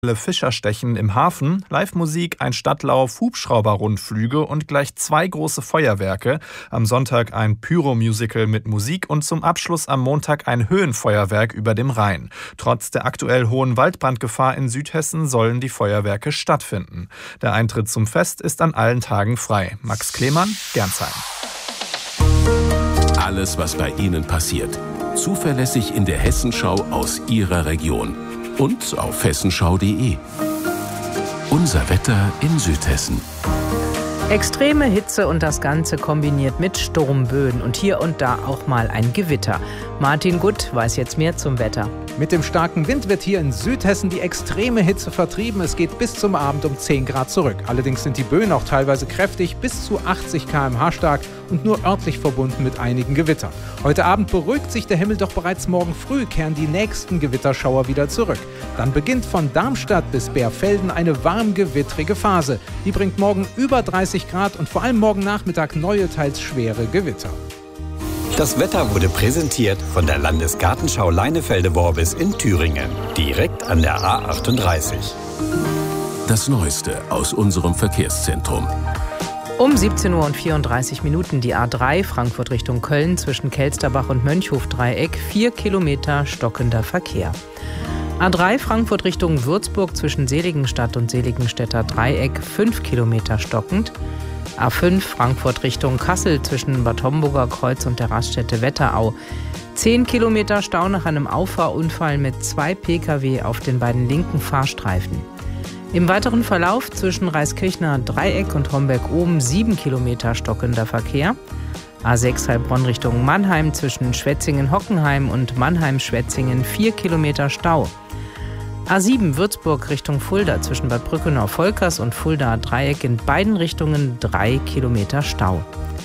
Fischerstechen im Hafen, Live-Musik, ein Stadtlauf, Hubschrauber-Rundflüge und gleich 2 große Feuerwerke. Am Sonntag ein Pyro-Musical mit Musik und zum Abschluss am Montag ein Höhenfeuerwerk über dem Rhein. Trotz der aktuell hohen Waldbrandgefahr in Südhessen sollen die Feuerwerke stattfinden. Der Eintritt zum Fest ist an allen Tagen frei. Max Klemann, Gernsheim. Alles, was bei Ihnen passiert. Zuverlässig in der Hessenschau aus Ihrer Region. Und auf hessenschau.de. Unser Wetter in Südhessen. Extreme Hitze und das Ganze kombiniert mit Sturmböen und hier und da auch mal ein Gewitter. Martin Gutt weiß jetzt mehr zum Wetter. Mit dem starken Wind wird hier in Südhessen die extreme Hitze vertrieben. Es geht bis zum Abend um 10 Grad zurück. Allerdings sind die Böen auch teilweise kräftig, bis zu 80 km/h stark und nur örtlich verbunden mit einigen Gewittern. Heute Abend beruhigt sich der Himmel, doch bereits morgen früh kehren die nächsten Gewitterschauer wieder zurück. Dann beginnt von Darmstadt bis Bärfelden eine warm-gewittrige Phase. Die bringt morgen über 30 Grad und vor allem morgen Nachmittag neue, teils schwere Gewitter. Das Wetter wurde präsentiert von der Landesgartenschau Leinefelde-Worbis in Thüringen, direkt an der A38. Das Neueste aus unserem Verkehrszentrum. Um 17:34 Uhr die A3 Frankfurt Richtung Köln zwischen Kelsterbach und Mönchhof-Dreieck, 4 Kilometer stockender Verkehr. A3 Frankfurt Richtung Würzburg zwischen Seligenstadt und Seligenstädter Dreieck, 5 Kilometer stockend. A5 Frankfurt Richtung Kassel zwischen Bad Homburger Kreuz und der Raststätte Wetterau. 10 Kilometer Stau nach einem Auffahrunfall mit 2 Pkw auf den beiden linken Fahrstreifen. Im weiteren Verlauf zwischen Reiskirchner Dreieck und Homberg-Oben 7 Kilometer stockender Verkehr. A6 Heilbronn Richtung Mannheim zwischen Schwetzingen-Hockenheim und Mannheim-Schwetzingen 4 Kilometer Stau. A7 Würzburg Richtung Fulda zwischen Bad Brückenau-Volkers und Fuldaer Dreieck in beiden Richtungen 3 Kilometer Stau.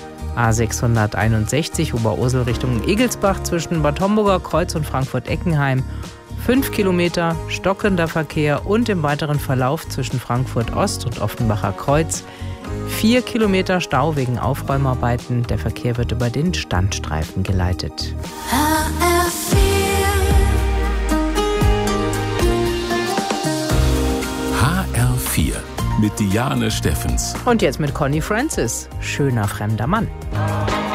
A661 Oberursel Richtung Egelsbach zwischen Bad Homburger Kreuz und Frankfurt-Eckenheim 5 Kilometer stockender Verkehr und im weiteren Verlauf zwischen Frankfurt-Ost und Offenbacher Kreuz 4 Kilometer Stau wegen Aufräumarbeiten. Der Verkehr wird über den Standstreifen geleitet. HR4 mit Diane Steffens. Und jetzt mit Connie Francis. Schöner fremder Mann.